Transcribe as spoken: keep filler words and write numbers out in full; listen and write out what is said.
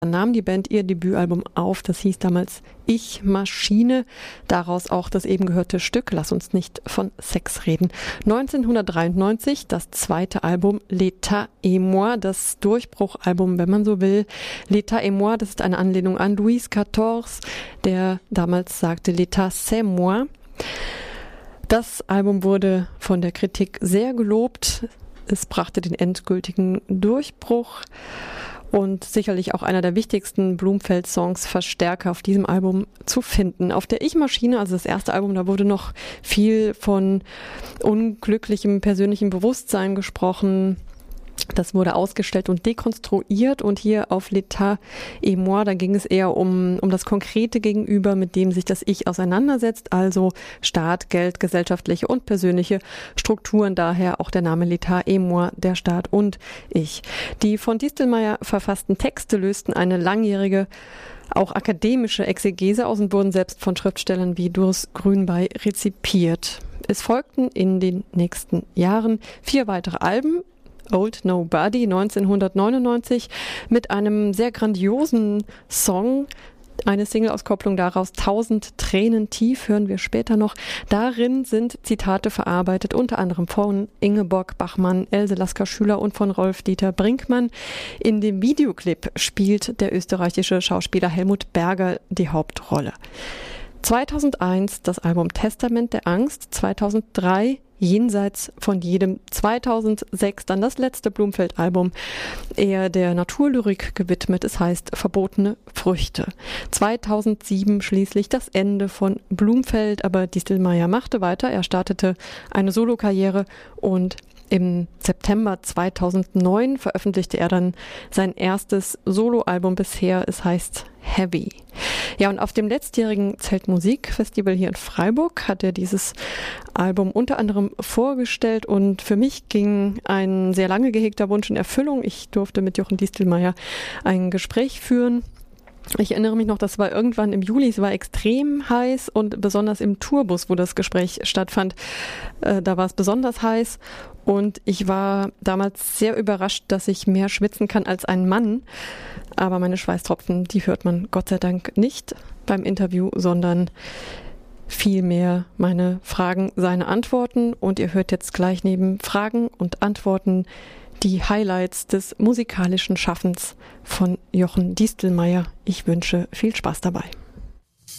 nahm die Band ihr Debütalbum auf, das hieß damals Ich Maschine, daraus auch das eben gehörte Stück Lass uns nicht von Sex reden. neunzehnhundertdreiundneunzig das zweite Album L'État et moi, das Durchbruchalbum, wenn man so will. L'État et moi, das ist eine Anlehnung an Louis Quatorze, der damals sagte L'État c'est moi. Das Album wurde von der Kritik sehr gelobt, es brachte den endgültigen Durchbruch. Und sicherlich auch einer der wichtigsten Blumfeld-Songs, Verstärker, auf diesem Album zu finden. Auf der Ich-Maschine, also das erste Album, da wurde noch viel von unglücklichem persönlichem Bewusstsein gesprochen. Das wurde ausgestellt und dekonstruiert, und hier auf L'État et moi, da ging es eher um, um das konkrete Gegenüber, mit dem sich das Ich auseinandersetzt, also Staat, Geld, gesellschaftliche und persönliche Strukturen, daher auch der Name L'État et moi, der Staat und Ich. Die von Distelmeyer verfassten Texte lösten eine langjährige, auch akademische Exegese aus und wurden selbst von Schriftstellern wie Doris Grünbay rezipiert. Es folgten in den nächsten Jahren vier weitere Alben, Old Nobody neunzehnhundertneunundneunzig mit einem sehr grandiosen Song, eine Single-Auskopplung daraus, Tausend Tränen tief, hören wir später noch. Darin sind Zitate verarbeitet, unter anderem von Ingeborg Bachmann, Else Lasker-Schüler und von Rolf-Dieter Brinkmann. In dem Videoclip spielt der österreichische Schauspieler Helmut Berger die Hauptrolle. zweitausendeins das Album Testament der Angst, zweitausenddrei Jenseits von jedem, zweitausendsechs dann das letzte Blumfeld-Album, eher der Naturlyrik gewidmet, es heißt Verbotene Früchte. zweitausendsieben schließlich das Ende von Blumfeld, aber Distelmeyer machte weiter, er startete eine Solokarriere und im September zweitausendneun veröffentlichte er dann sein erstes Soloalbum bisher, es heißt Heavy. Ja, und auf dem letztjährigen Zeltmusikfestival hier in Freiburg hat er dieses Album unter anderem vorgestellt, und für mich ging ein sehr lange gehegter Wunsch in Erfüllung. Ich durfte mit Jochen Distelmeyer ein Gespräch führen. Ich erinnere mich noch, das war irgendwann im Juli, es war extrem heiß, und besonders im Tourbus, wo das Gespräch stattfand, äh, da war es besonders heiß, und ich war damals sehr überrascht, dass ich mehr schwitzen kann als ein Mann, aber meine Schweißtropfen, die hört man Gott sei Dank nicht beim Interview, sondern vielmehr meine Fragen, seine Antworten, und ihr hört jetzt gleich neben Fragen und Antworten die Highlights des musikalischen Schaffens von Jochen Distelmeyer. Ich wünsche viel Spaß dabei.